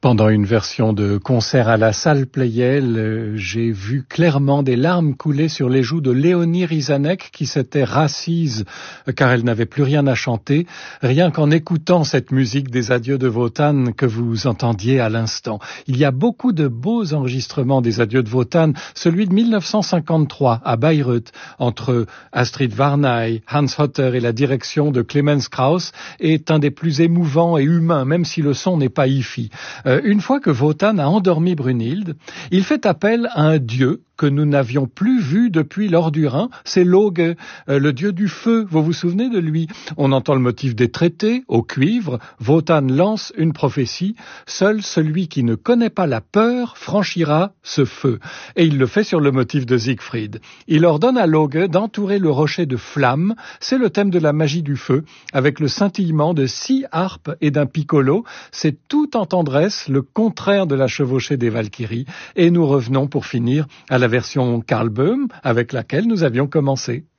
Pendant une version de concert à la salle Pleyel, j'ai vu clairement des larmes couler sur les joues de Léonie Rizanek qui s'était rassise car elle n'avait plus rien à chanter, rien qu'en écoutant cette musique des adieux de Wotan que vous entendiez à l'instant. Il y a beaucoup de beaux enregistrements des adieux de Wotan, celui de 1953 à Bayreuth, entre Astrid Varnay, Hans Hotter et la direction de Clemens Krauss, est un des plus émouvants et humains, même si le son n'est pas hi-fi. Une fois que Wotan a endormi Brunhilde, il fait appel à un dieu que nous n'avions plus vu depuis l'Ordurin, c'est Loge, le dieu du feu, vous vous souvenez de lui? On entend le motif des traités, au cuivre, Wotan lance une prophétie, seul celui qui ne connaît pas la peur franchira ce feu. Et il le fait sur le motif de Siegfried. Il ordonne à Loge d'entourer le rocher de flammes, c'est le thème de la magie du feu, avec le scintillement de 6 harpes et d'un piccolo, c'est tout en tendresse, le contraire de la chevauchée des Valkyries, et nous revenons pour finir à la version Karl Böhm avec laquelle nous avions commencé.